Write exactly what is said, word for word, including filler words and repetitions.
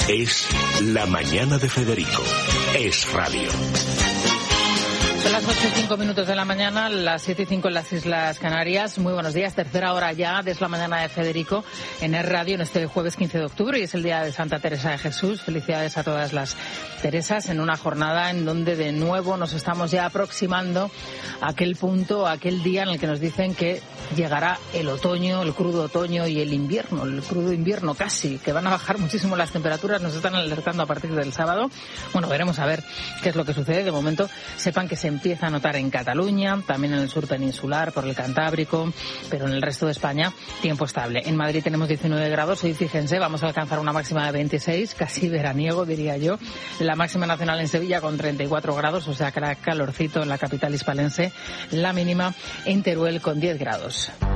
Es La Mañana de Federico. Es radio. Son las ocho y cinco minutos de la mañana, las siete y cinco en las Islas Canarias. Muy buenos días, tercera hora ya de Es la Mañana de Federico en Es Radio en este jueves quince de octubre y es el día de Santa Teresa de Jesús. Felicidades a todas las Teresas en una jornada en donde de nuevo nos estamos ya aproximando a aquel punto, a aquel día en el que nos dicen que llegará el otoño, el crudo otoño y el invierno, el crudo invierno casi, que van a bajar muchísimo las temperaturas, nos están alertando a partir del sábado. Bueno, veremos a ver qué es lo que sucede. De momento, sepan que se empieza a notar en Cataluña, también en el sur peninsular, por el Cantábrico, pero en el resto de España, tiempo estable. En Madrid tenemos diecinueve grados, hoy fíjense, vamos a alcanzar una máxima de veintiséis, casi veraniego, diría yo. La máxima nacional en Sevilla con treinta y cuatro grados, o sea que era calorcito en la capital hispalense. La mínima en Teruel con diez grados.